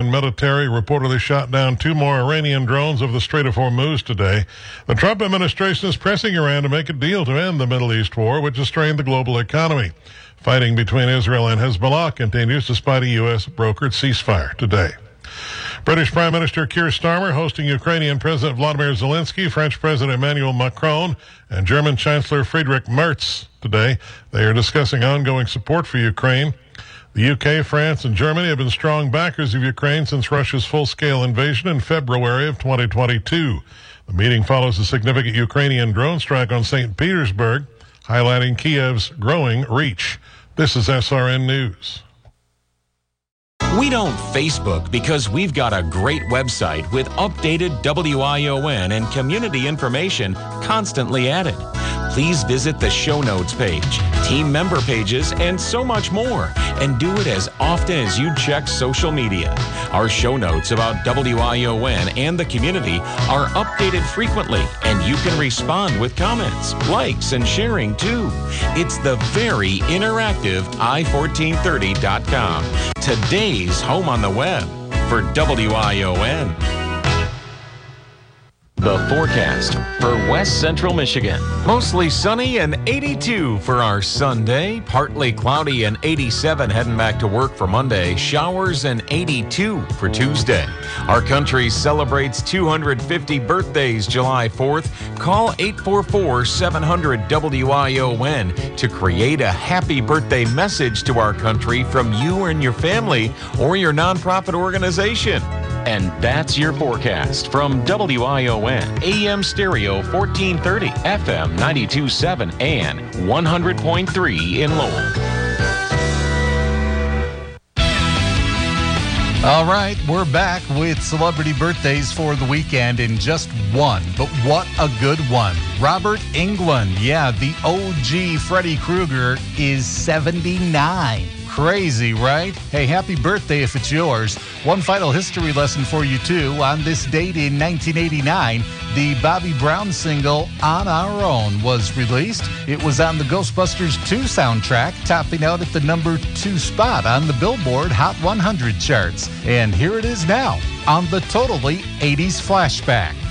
Eastern military reportedly shot down 2 more Iranian drones over the Strait of Hormuz today. The Trump administration is pressing Iran to make a deal to end the Middle East war, which has strained the global economy. Fighting between Israel and Hezbollah continues despite a U.S.-brokered ceasefire today. British Prime Minister Keir Starmer hosting Ukrainian President Vladimir Zelensky, French President Emmanuel Macron, and German Chancellor Friedrich Merz today. They are discussing ongoing support for Ukraine. The UK, France, and Germany have been strong backers of Ukraine since Russia's full-scale invasion in February of 2022. The meeting follows a significant Ukrainian drone strike on St. Petersburg, highlighting Kiev's growing reach. This is SRN News. We don't Facebook because we've got a great website with updated WION and community information constantly added. Please visit the show notes page, team member pages, and so much more. And do it as often as you check social media. Our show notes about WION and the community are updated frequently, and you can respond with comments, likes, and sharing too. It's the very interactive i1430.com, today's home on the web for WION. The forecast for West Central Michigan. Mostly sunny and 82 for our Sunday. Partly cloudy and 87 heading back to work for Monday. Showers and 82 for Tuesday. Our country celebrates 250 birthdays July 4th. Call 844-700-WION to create a happy birthday message to our country from you and your family or your nonprofit organization. And that's your forecast from WION, AM stereo 1430, FM 92.7, and 100.3 in Lowell. All right, we're back with celebrity birthdays for the weekend in just one, but what a good one. Robert Englund, yeah, the OG Freddy Krueger is 79. Crazy, right? Hey, happy birthday if it's yours. One final history lesson for you, too. On this date in 1989, the Bobby Brown single, On Our Own, was released. It was on the Ghostbusters 2 soundtrack, topping out at the number 2 spot on the Billboard Hot 100 charts. And here it is now on the Totally 80s Flashback.